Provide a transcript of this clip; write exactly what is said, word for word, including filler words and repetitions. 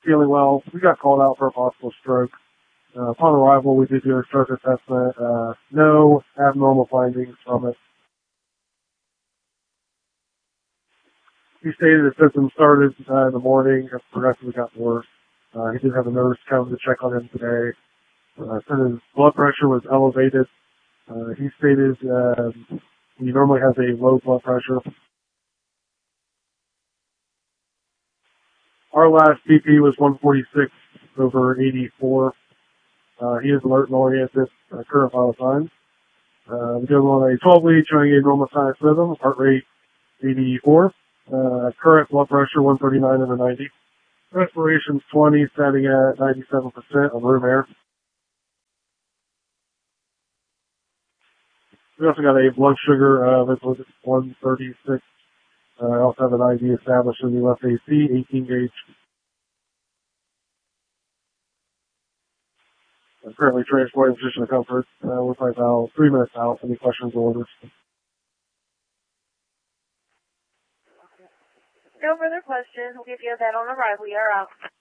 feeling well. We got called out for a possible stroke. Uh, upon arrival, we did do a stroke assessment. Uh, no abnormal findings from it. He stated his symptoms started uh, in the morning and progressively got worse. Uh, he did have a nurse come to check on him today. Uh, said his blood pressure was elevated. Uh, he stated uh, he normally has a low blood pressure. Our last B P was one forty-six over eighty-four. Uh, he is alert and oriented, uh, current vital signs. Uh, we go on a twelve lead showing a normal sinus rhythm, heart rate eighty-four. Uh, current blood pressure one thirty-nine over ninety. Respiration's twenty, standing at ninety-seven percent on room air. We also got a blood sugar of uh, one thirty-six. Uh, I also have an I V established in the left A C, eighteen gauge. I'm currently transporting position of comfort. Uh, we're probably about three minutes out. Any questions or orders? No further questions. We'll give you that on arrival. You're out.